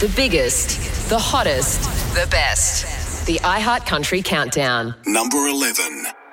The biggest, the hottest, the best. The iHeart Country Countdown. Number 11.